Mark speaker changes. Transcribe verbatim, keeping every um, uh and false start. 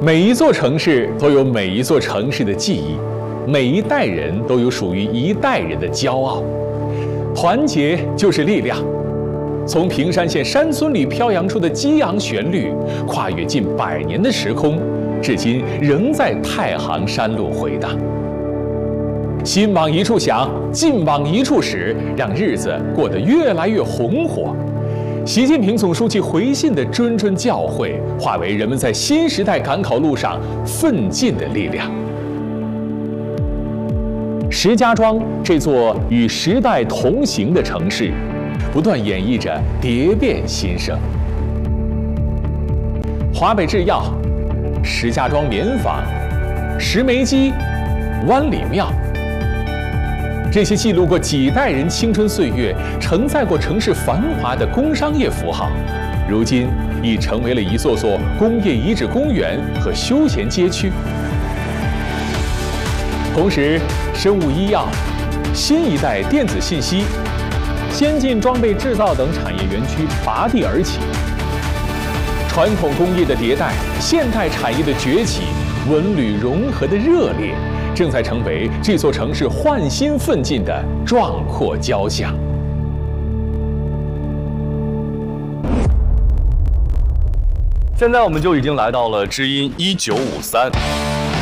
Speaker 1: 每一座城市都有每一座城市的记忆，每一代人都有属于一代人的骄傲。团结就是力量。从平山县山村里飘扬出的激昂旋律，跨越近百年的时空，至今仍在太行山路回荡。心往一处想，劲往一处使，让日子过得越来越红火。习近平总书记回信的谆谆教诲，化为人们在新时代赶考路上奋进的力量。石家庄这座与时代同行的城市，不断演绎着蝶变新生。华北制药、石家庄棉纺、石煤机、湾里庙，这些记录过几代人青春岁月、承载过城市繁华的工商业符号，如今已成为了一座座工业遗址公园和休闲街区。同时，生物医药、新一代电子信息、先进装备制造等产业园区拔地而起，传统工业的迭代、现代产业的崛起、文旅融合的热烈，正在成为这座城市焕新奋进的壮阔交响。
Speaker 2: 现在我们就已经来到了知音一九五三，